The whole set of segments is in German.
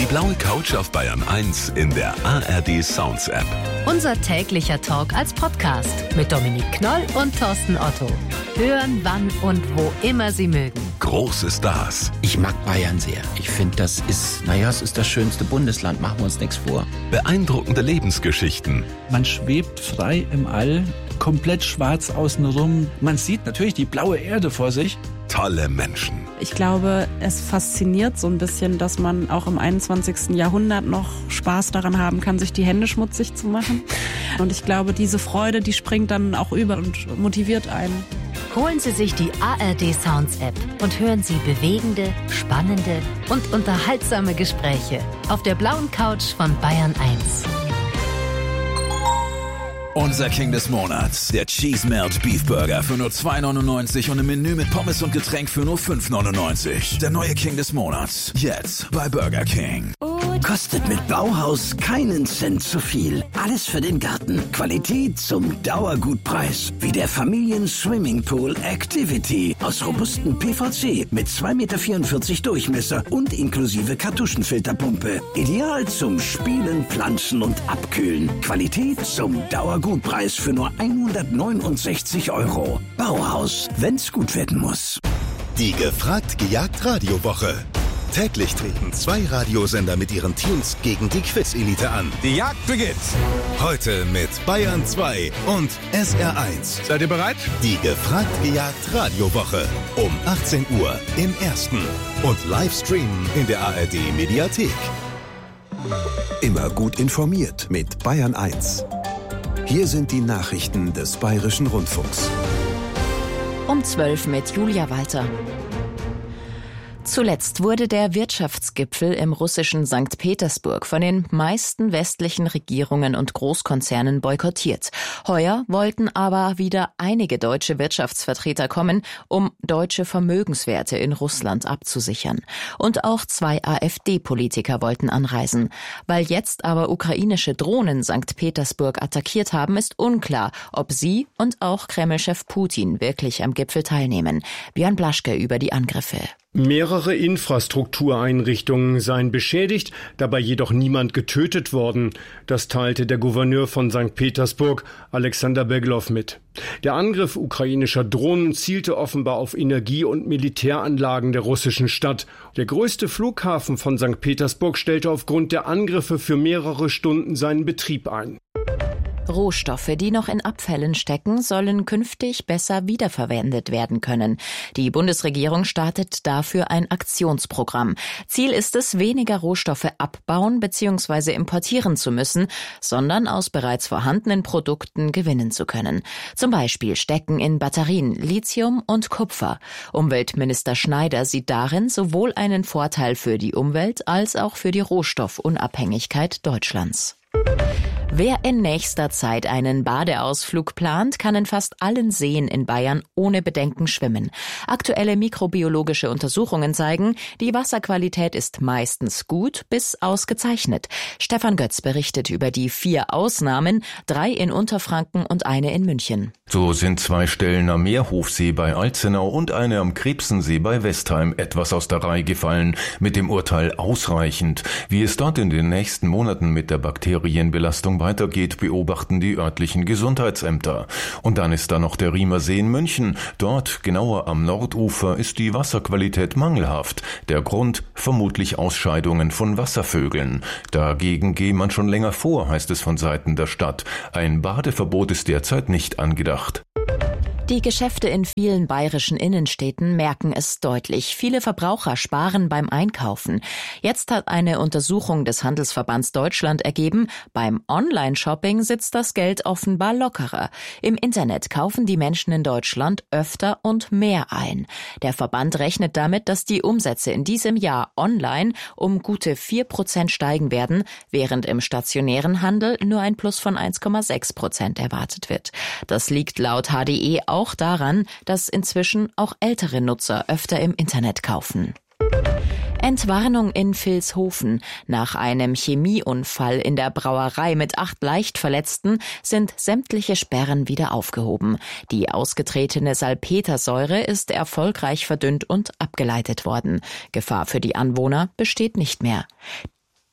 blaue Couch auf Bayern 1 in der ARD Sounds App. Unser täglicher Talk als Podcast mit Dominik Knoll und Thorsten Otto. Hören, wann und wo immer Sie mögen. Große Stars. Ich mag Bayern sehr. Ich finde, das ist, es ist das schönste Bundesland, machen wir uns nichts vor. Beeindruckende Lebensgeschichten. Man schwebt frei im All, komplett schwarz außenrum. Man sieht natürlich die blaue Erde vor sich. Tolle Menschen. Ich glaube, es fasziniert so ein bisschen, dass man auch im 21. Jahrhundert noch Spaß daran haben kann, sich die Hände schmutzig zu machen. Und ich glaube, diese Freude, die springt dann auch über und motiviert einen. Holen Sie sich die ARD Sounds App und hören Sie bewegende, spannende und unterhaltsame Gespräche auf der blauen Couch von Bayern 1. Unser King des Monats, der Cheese Melt Beef Burger für nur 2,99 und im Menü mit Pommes und Getränk für nur 5,99. Der neue King des Monats, jetzt bei Burger King. Kostet mit Bauhaus keinen Cent zu viel. Alles für den Garten. Qualität zum Dauergutpreis. Wie der Familien-Swimmingpool Activity aus robustem PVC mit 2,44 Meter Durchmesser und inklusive Kartuschenfilterpumpe. Ideal zum Spielen, Planschen und Abkühlen. Qualität zum Dauergutpreis für nur 169 €. Bauhaus, wenn's gut werden muss. Die Gefragt-Gejagt-Radiowoche. Täglich treten 2 Radiosender mit ihren Teams gegen die Quiz-Elite an. Die Jagd beginnt. Heute mit Bayern 2 und SR1. Seid ihr bereit? Die Gefragt-Gejagt-Radiowoche. Um 18 Uhr im Ersten. Und Livestreamen in der ARD-Mediathek. Immer gut informiert mit Bayern 1. Hier sind die Nachrichten des Bayerischen Rundfunks. Um 12 mit Julia Walter. Zuletzt wurde der Wirtschaftsgipfel im russischen St. Petersburg von den meisten westlichen Regierungen und Großkonzernen boykottiert. Heuer wollten aber wieder einige deutsche Wirtschaftsvertreter kommen, um deutsche Vermögenswerte in Russland abzusichern. Und auch 2 AfD-Politiker wollten anreisen. Weil jetzt aber ukrainische Drohnen St. Petersburg attackiert haben, ist unklar, ob sie und auch Kreml-Chef Putin wirklich am Gipfel teilnehmen. Björn Blaschke über die Angriffe. Mehrere Infrastruktureinrichtungen seien beschädigt, dabei jedoch niemand getötet worden. Das teilte der Gouverneur von St. Petersburg, Alexander Beglow, mit. Der Angriff ukrainischer Drohnen zielte offenbar auf Energie- und Militäranlagen der russischen Stadt. Der größte Flughafen von St. Petersburg stellte aufgrund der Angriffe für mehrere Stunden seinen Betrieb ein. Rohstoffe, die noch in Abfällen stecken, sollen künftig besser wiederverwendet werden können. Die Bundesregierung startet dafür ein Aktionsprogramm. Ziel ist es, weniger Rohstoffe abbauen bzw. importieren zu müssen, sondern aus bereits vorhandenen Produkten gewinnen zu können. Zum Beispiel stecken in Batterien Lithium und Kupfer. Umweltminister Schneider sieht darin sowohl einen Vorteil für die Umwelt als auch für die Rohstoffunabhängigkeit Deutschlands. Wer in nächster Zeit einen Badeausflug plant, kann in fast allen Seen in Bayern ohne Bedenken schwimmen. Aktuelle mikrobiologische Untersuchungen zeigen, die Wasserqualität ist meistens gut bis ausgezeichnet. Stefan Götz berichtet über die 4 Ausnahmen, 3 in Unterfranken und eine in München. So sind 2 Stellen am Meerhofsee bei Alzenau und eine am Krebsensee bei Westheim etwas aus der Reihe gefallen, mit dem Urteil ausreichend. Wie es dort in den nächsten Monaten mit der Bakterienbelastung weitergeht, beobachten die örtlichen Gesundheitsämter. Und dann ist da noch der Riemer See in München. Dort, genauer am Nordufer, ist die Wasserqualität mangelhaft. Der Grund vermutlich Ausscheidungen von Wasservögeln. Dagegen gehe man schon länger vor, heißt es von Seiten der Stadt. Ein Badeverbot ist derzeit nicht angedacht. Die Geschäfte in vielen bayerischen Innenstädten merken es deutlich. Viele Verbraucher sparen beim Einkaufen. Jetzt hat eine Untersuchung des Handelsverbands Deutschland ergeben, beim Online-Shopping sitzt das Geld offenbar lockerer. Im Internet kaufen die Menschen in Deutschland öfter und mehr ein. Der Verband rechnet damit, dass die Umsätze in diesem Jahr online um gute 4% steigen werden, während im stationären Handel nur ein Plus von 1,6% erwartet wird. Das liegt laut HDE auch daran, dass inzwischen auch ältere Nutzer öfter im Internet kaufen. Entwarnung in Vilshofen. Nach einem Chemieunfall in der Brauerei mit 8 Leichtverletzten sind sämtliche Sperren wieder aufgehoben. Die ausgetretene Salpetersäure ist erfolgreich verdünnt und abgeleitet worden. Gefahr für die Anwohner besteht nicht mehr.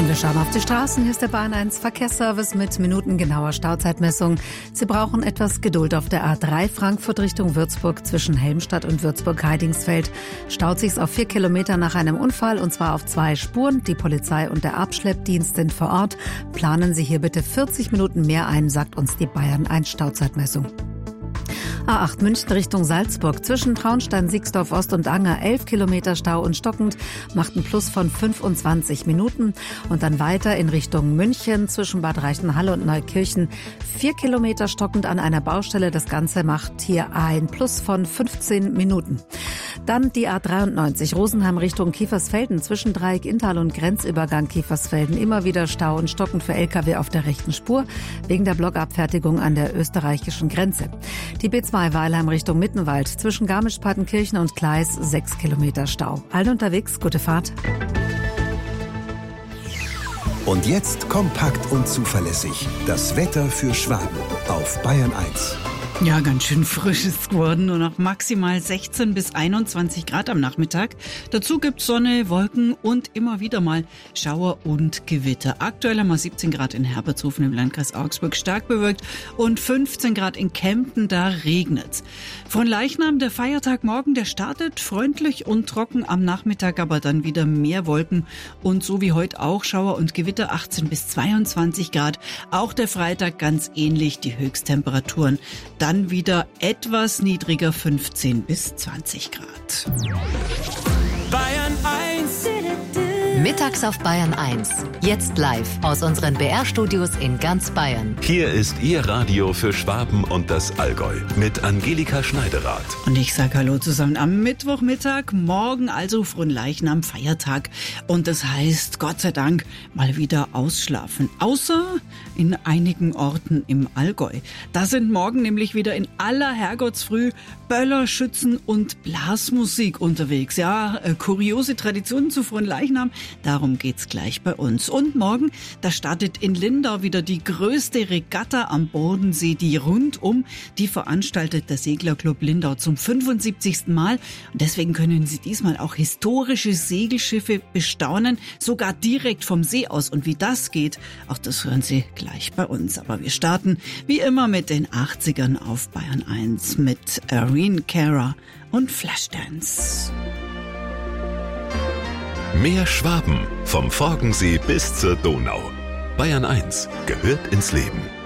wir schauen auf die Straßen. Hier ist der Bayern 1 Verkehrsservice mit minutengenauer Stauzeitmessung. Sie brauchen etwas Geduld auf der A3 Frankfurt Richtung Würzburg zwischen Helmstadt und Würzburg-Heidingsfeld. Staut sich's auf 4 Kilometer nach einem Unfall und zwar auf 2 Spuren. Die Polizei und der Abschleppdienst sind vor Ort. Planen Sie hier bitte 40 Minuten mehr ein, sagt uns die Bayern 1 Stauzeitmessung. A8 München Richtung Salzburg. Zwischen Traunstein, Siegsdorf Ost und Anger 11 Kilometer Stau und stockend, macht ein Plus von 25 Minuten. Und dann weiter in Richtung München zwischen Bad Reichenhall und Neukirchen 4 Kilometer stockend an einer Baustelle. Das Ganze macht hier ein Plus von 15 Minuten. Dann die A93 Rosenheim Richtung Kiefersfelden zwischen Dreieck Inntal und Grenzübergang Kiefersfelden. Immer wieder Stau und stockend für Lkw auf der rechten Spur wegen der Blockabfertigung an der österreichischen Grenze. Die B2 Weilheim Richtung Mittenwald zwischen Garmisch-Partenkirchen und Gleis 6 Kilometer Stau. Alle unterwegs, gute Fahrt. Und jetzt kompakt und zuverlässig. Das Wetter für Schwaben auf Bayern 1. Ja, ganz schön frisch ist es geworden. Nur noch maximal 16 bis 21 Grad am Nachmittag. Dazu gibt's Sonne, Wolken und immer wieder mal Schauer und Gewitter. Aktuell haben wir 17 Grad in Herbertshofen im Landkreis Augsburg, stark bewölkt, und 15 Grad in Kempten, da regnet's. Fronleichnam, der Feiertag morgen, der startet freundlich und trocken am Nachmittag, aber dann wieder mehr Wolken und so wie heute auch Schauer und Gewitter, 18 bis 22 Grad. Auch der Freitag ganz ähnlich, die Höchsttemperaturen dann wieder etwas niedriger, 15 bis 20 Grad. Bayern 1. Mittags auf Bayern 1. Jetzt live aus unseren BR-Studios in ganz Bayern. Hier ist Ihr Radio für Schwaben und das Allgäu mit Angelika Schneiderrath. Und ich sage Hallo zusammen am Mittwochmittag, morgen also Fronleichnam, Feiertag. Und das heißt, Gott sei Dank, mal wieder ausschlafen. Außer in einigen Orten im Allgäu. Da sind morgen nämlich wieder in aller Herrgottsfrüh Böller, Schützen und Blasmusik unterwegs. Ja, kuriose Traditionen zu Fronleichnam. Darum geht's gleich bei uns. Und morgen, da startet in Lindau wieder die größte Regatta am Bodensee, die rundum, die veranstaltet der Seglerclub Lindau zum 75. Mal. Und deswegen können Sie diesmal auch historische Segelschiffe bestaunen, sogar direkt vom See aus. Und wie das geht, auch das hören Sie gleich bei uns. Aber wir starten wie immer mit den 80ern auf Bayern 1 mit Irene Cara und Flashdance. Mehr Schwaben, vom Forgensee bis zur Donau. Bayern 1 gehört ins Leben.